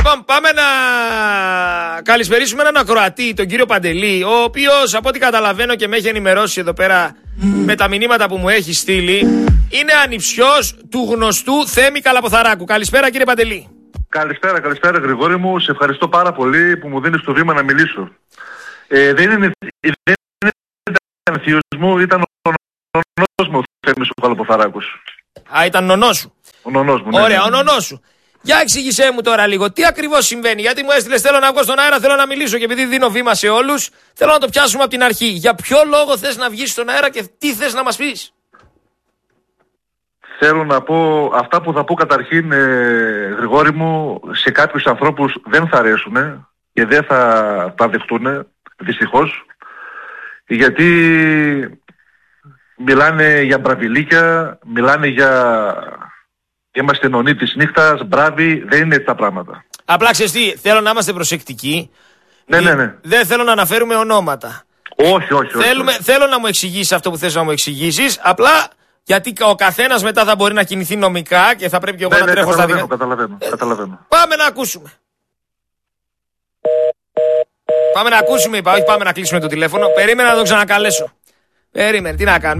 Λοιπόν, πάμε να καλησπερίσουμε έναν ακροατή, τον κύριο Παντελή, ο οποίος από ό,τι καταλαβαίνω και με έχει ενημερώσει εδώ πέρα με τα μηνύματα που μου έχει στείλει, είναι ανιψιός του γνωστού Θέμη Καλαποθαράκου. Καλησπέρα κύριε Παντελή. Καλησπέρα Γρηγόρη μου, σε ευχαριστώ πάρα πολύ που μου δίνεις το βήμα να μιλήσω. Δεν είναι θείος μου, ήταν ο νονός μου ο Θέμης ο Καλαποθαράκος. Α, ήταν νονός σου. Ο νονός μου, ναι. Ωραία, ο νονός σου. Για εξήγησέ μου τώρα λίγο, τι ακριβώς συμβαίνει, γιατί μου έστειλες θέλω να βγω στον αέρα, θέλω να μιλήσω και επειδή δίνω βήμα σε όλους, θέλω να το πιάσουμε από την αρχή. Για ποιο λόγο θες να βγεις στον αέρα και τι θες να μας πεις? Θέλω να πω, αυτά που θα πω καταρχήν, Γρηγόρη μου, σε κάποιους ανθρώπους δεν θα αρέσουν και δεν θα τα δεχτούν, δυστυχώς, γιατί μιλάνε για μπραβιλίκια, μιλάνε για... Είμαστε νονοί της νύχτας, μπράβοι, δεν είναι έτσι τα πράγματα. Απλά ξέρεις τι, θέλω να είμαστε προσεκτικοί. Ναι. Δεν θέλω να αναφέρουμε ονόματα. Όχι. Θέλω να μου εξηγήσεις αυτό που θες να μου εξηγήσεις. Απλά γιατί ο καθένας μετά θα μπορεί να κινηθεί νομικά και θα πρέπει και εγώ να τρέχω στα δικά. Καταλαβαίνω. Πάμε να ακούσουμε. Πάμε να ακούσουμε, είπα. Όχι, πάμε να κλείσουμε το τηλέφωνο. Περίμενα να τον ξανακαλέσω. Περίμενε, τι να κάνουμε.